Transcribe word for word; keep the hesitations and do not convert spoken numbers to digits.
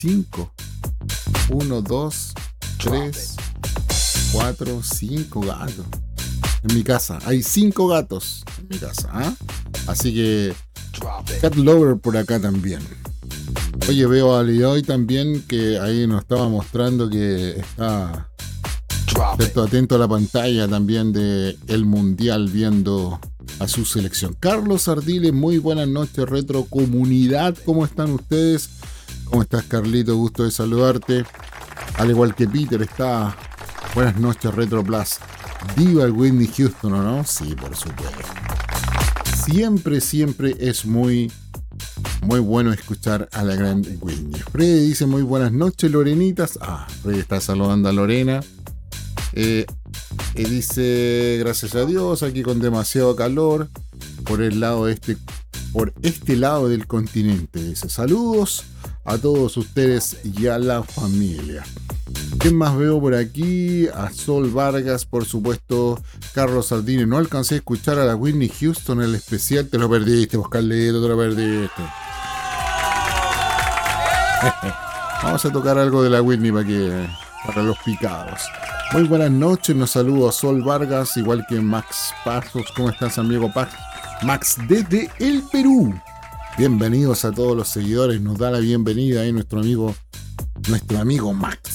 cinco. Uno, dos, tres, cuatro, cinco gatos. En mi casa. Hay cinco gatos en mi casa. ¿eh? Así que cat lover por acá también. Oye, veo a Leoy también que ahí nos estaba mostrando que está cierto, atento a la pantalla también de el Mundial viendo a su selección. Carlos Ardiles, muy buenas noches, Retro Comunidad. ¿Cómo están ustedes? ¿Cómo estás, Carlito? Gusto de saludarte. Al igual que Peter está. Buenas noches, Retro Plus. Viva el Whitney Houston, ¿o no? Sí, por supuesto. Siempre, siempre es muy, muy bueno escuchar a la gran Whitney. Freddy dice muy buenas noches, Lorenitas. Ah, Freddy está saludando a Lorena. Eh, eh, dice, gracias a Dios, aquí con demasiado calor por el lado de este, por este lado del continente. Dice, saludos a todos ustedes y a la familia. ¿Quién más veo por aquí? A Sol Vargas, por supuesto, Carlos Sardines. No alcancé a escuchar a la Whitney Houston en el especial. Te lo perdiste, Oscarlito, te lo perdiste. Vamos a tocar algo de la Whitney para que, para los picados. Muy buenas noches, nos saludo a Sol Vargas, igual que Max Pasos. ¿Cómo estás, amigo Pax? Max desde el Perú. Bienvenidos a todos los seguidores, nos da la bienvenida ahí nuestro amigo, nuestro amigo Max.